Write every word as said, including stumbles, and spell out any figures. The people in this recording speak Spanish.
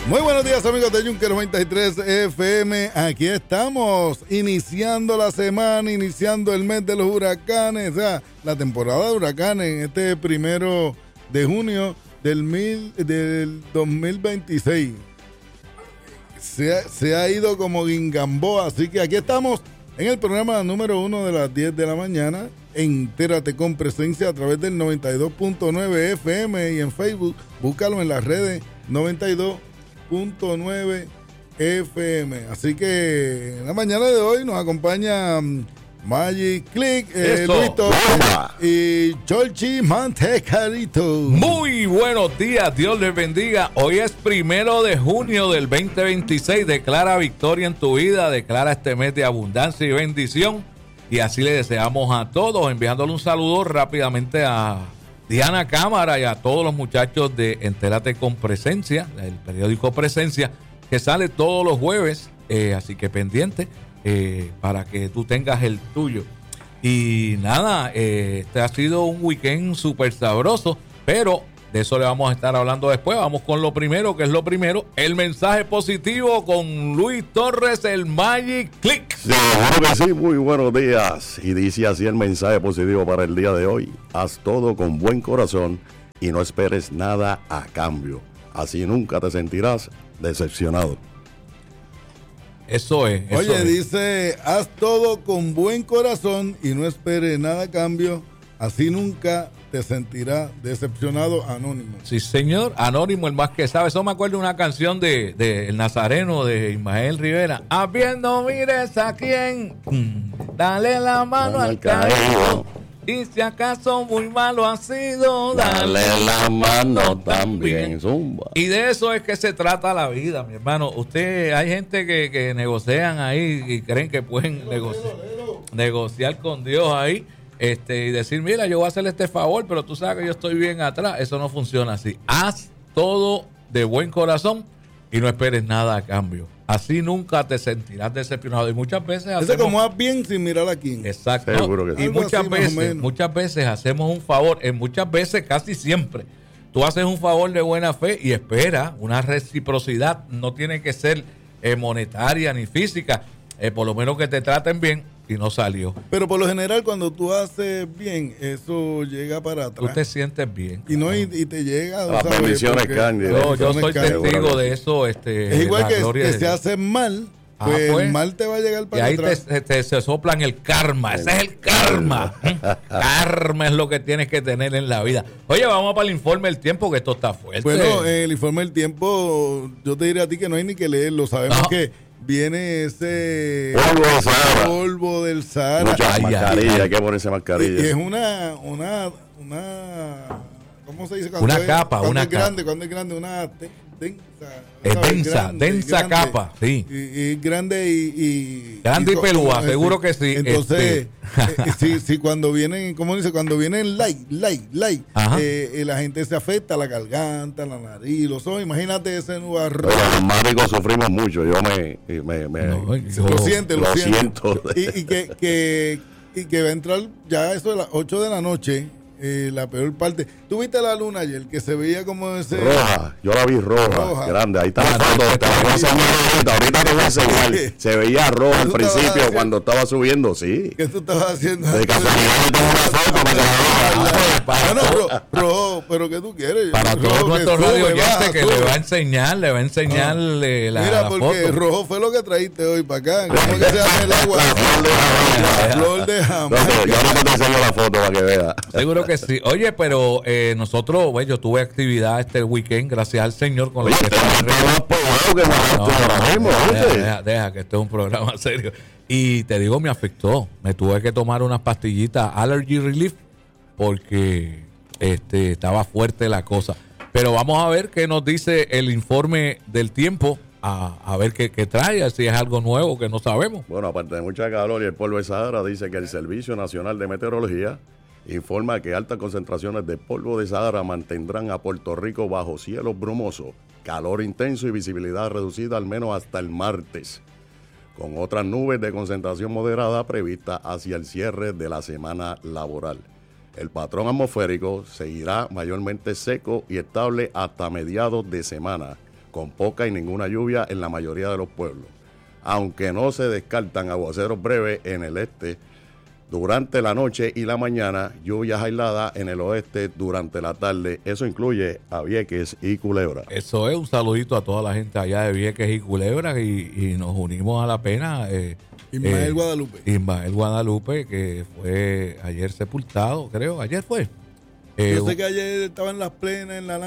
Muy buenos días, amigos de Junker noventa y tres F M. Aquí estamos, iniciando la semana, iniciando el mes de los huracanes, o sea, la temporada de huracanes en este primero de junio del, mil, del dos mil veintiséis. Se ha, se ha ido como guingamboa, así que aquí estamos en el programa número uno de las diez de la mañana. Entérate con presencia a través del noventa y dos punto nueve F M y en Facebook. Búscalo en las redes noventa y dos punto nueve F M. Así que en la mañana de hoy nos acompaña Magic Click, eh, Luis Torres y Cholchi Mantecarito. Muy buenos días, Dios les bendiga. Hoy es primero de junio del veinte veintiséis. Declara victoria en tu vida, declara este mes de abundancia y bendición. Y así le deseamos a todos, enviándole un saludo rápidamente a Diana Cámara y a todos los muchachos de Entérate con Presencia, el periódico Presencia, que sale todos los jueves, eh, así que pendiente eh, para que tú tengas el tuyo. Y nada, eh, este ha sido un weekend súper sabroso, pero de eso le vamos a estar hablando después. Vamos con lo primero, que es lo primero, el mensaje positivo con Luis Torres, el Magic Click. Sí, claro que sí, muy buenos días. Y dice así el mensaje positivo para el día de hoy: haz todo con buen corazón y no esperes nada a cambio. Así nunca te sentirás decepcionado. Eso es. Eso Oye, es. dice, haz todo con buen corazón y no esperes nada a cambio. Así nunca te sentirás decepcionado. Anónimo. Sí, señor. Anónimo, el más que sabe. Eso me acuerdo de una canción de, de El Nazareno, de Ismael Rivera. Habiendo mires a quién, dale la mano al caído. Y si acaso muy malo ha sido, dale la mano también. Zumba. Y de eso es que se trata la vida, mi hermano. Usted, hay gente que, que negocian ahí y creen que pueden negociar, negociar con Dios ahí. Este, y decir, mira, yo voy a hacerle este favor, pero tú sabes que yo estoy bien atrás. Eso no funciona así. Haz todo de buen corazón y no esperes nada a cambio. Así nunca te sentirás decepcionado. Y muchas veces hacemos... Eso como haz bien sin mirar a quién. Exacto. Seguro que sí. Y Algo muchas así, más o veces, menos. muchas veces hacemos un favor, en muchas veces, casi siempre, tú haces un favor de buena fe y esperas una reciprocidad. No tiene que ser eh, monetaria ni física. Eh, por lo menos que te traten bien. Y no salió. Pero por lo general cuando tú haces bien, eso llega para atrás. Tú te sientes bien. Y no y, y te llega. Las ¿sabes? bendiciones Porque- caen, Yo, yo soy caen. testigo de eso. Este, Es igual la que, gloria que de se Dios. hace mal, Ah, pues, pues. el mal te va a llegar Y para ahí te, atrás. te- te- se soplan el karma. Ese es el karma. Karma es lo que tienes que tener en la vida. Oye, vamos para el informe del tiempo, que esto está fuerte. Bueno, el informe del tiempo, yo te diré a ti que no hay ni que leerlo. Sabemos No. que viene ese Polvo del Sahara. polvo del Sahara. Muchas Ay, ay, mascarillas, ay. hay que ponerse Y, y mascarillas. es una, una, una, ¿cómo se dice? Cuando Una es- capa, cuando una es grande, capa. cuando es grande, una te- densa. Es ¿sabes? densa, Grande, densa grande. capa, sí. Y, y grande y, y Grande y co- pelúa, como- seguro que sí, Entonces, este. eh, sí, sí, cuando vienen, ¿cómo dice? Cuando vienen light, light, light, Ajá. eh, eh, la gente se afecta la garganta, la nariz, los ojos. Imagínate ese nubarrón. Oye, los mágicos sufrimos mucho. Yo me, me, me- No, yo- Lo siente, lo, lo siente. siento. Y, y que, que, y que va a entrar ya eso de las ocho de la noche, eh, la peor parte. ¿Tú viste la luna ayer? Que se veía como ese... Roja, yo la vi roja, Roja. grande. Ahí está Ah, la no, foto, que te la voy a está enseñar ahorita, ahorita te voy a enseñar. Se veía roja al Tú estabas principio haciendo- cuando estaba subiendo, sí. ¿Qué tú estabas haciendo? De casualidad yo tengo una foto para que la veas. Para Bueno, todo- ro- rojo, pero ¿qué tú quieres? Para Rojo todos que nuestros sube, radio oyentes baja, que sube. le va a enseñar, le va a enseñar eh, la, Mira, la porque foto. rojo fue lo que trajiste hoy para acá. ¿Cómo que se hace el agua? Flor de No, Jamaica. pero yo ahorita te enseño la foto para que veas. Seguro que sí. Oye, pero eh, nosotros, bueno, yo tuve actividad este weekend, gracias al Señor, con Oye, la que te vas más poblado que No, nosotros ahora no, mismo, no, deja, ¿viste? deja, deja, que esto es un programa serio. Y te digo, me afectó. Me tuve que tomar unas pastillitas Allergy Relief porque este, estaba fuerte la cosa. Pero vamos a ver qué nos dice el informe del tiempo, a, a ver qué, qué trae, si es algo nuevo que no sabemos. Bueno, aparte de mucha calor y el polvo de Sahara, dice que el Servicio Nacional de Meteorología informa que altas concentraciones de polvo de Sahara mantendrán a Puerto Rico bajo cielos brumosos, calor intenso y visibilidad reducida al menos hasta el martes, con otras nubes de concentración moderada previstas hacia el cierre de la semana laboral. El patrón atmosférico seguirá mayormente seco y estable hasta mediados de semana, con poca y ninguna lluvia en la mayoría de los pueblos. Aunque no se descartan aguaceros breves en el este durante la noche y la mañana, lluvias aisladas en el oeste durante la tarde. Eso incluye a Vieques y Culebra. Eso es un saludito a toda la gente allá de Vieques y Culebra y, y nos unimos a la pena. Eh, Ismael eh, Guadalupe. Ismael Guadalupe, que fue ayer sepultado, creo, ayer fue. Yo Eh, sé que ayer estaba en las plenas, en la